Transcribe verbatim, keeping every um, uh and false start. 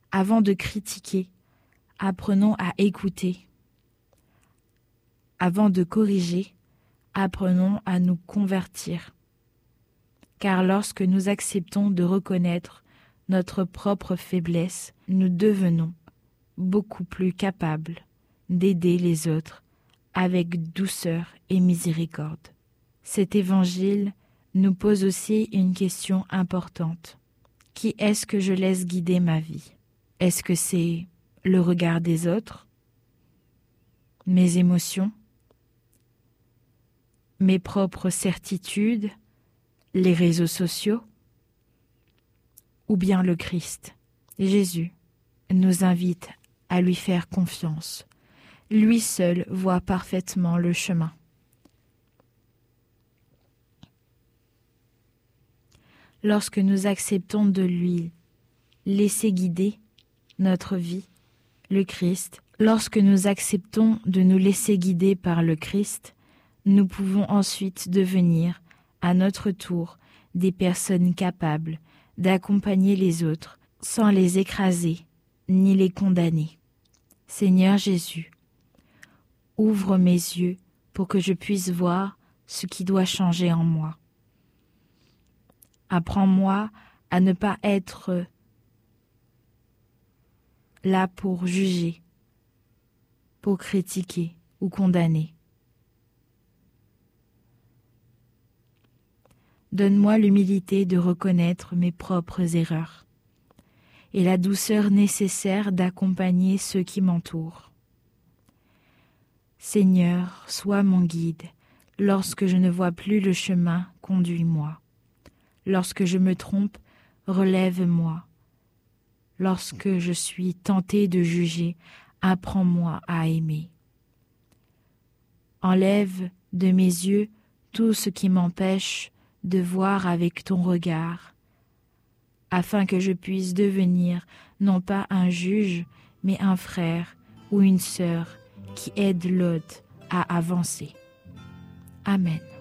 Avant de critiquer, apprenons à écouter. Avant de corriger, apprenons à nous convertir. Car lorsque nous acceptons de reconnaître notre propre faiblesse, nous devenons beaucoup plus capables d'aider les autres avec douceur et miséricorde. Cet évangile nous pose aussi une question importante. Qui est-ce que je laisse guider ma vie? Est-ce que c'est le regard des autres, mes émotions, mes propres certitudes, les réseaux sociaux, ou bien le Christ? Jésus nous invite à lui faire confiance. Lui seul voit parfaitement le chemin. Lorsque nous acceptons de lui laisser guider notre vie, le Christ, lorsque nous acceptons de nous laisser guider par le Christ, nous pouvons ensuite devenir, à notre tour, des personnes capables d'accompagner les autres sans les écraser ni les condamner. Seigneur Jésus, ouvre mes yeux pour que je puisse voir ce qui doit changer en moi. Apprends-moi à ne pas être là pour juger, pour critiquer ou condamner. Donne-moi l'humilité de reconnaître mes propres erreurs et la douceur nécessaire d'accompagner ceux qui m'entourent. Seigneur, sois mon guide. Lorsque je ne vois plus le chemin, conduis-moi. Lorsque je me trompe, relève-moi. Lorsque je suis tenté de juger, apprends-moi à aimer. Enlève de mes yeux tout ce qui m'empêche de voir avec ton regard, afin que je puisse devenir non pas un juge, mais un frère ou une sœur qui aide l'autre à avancer. Amen.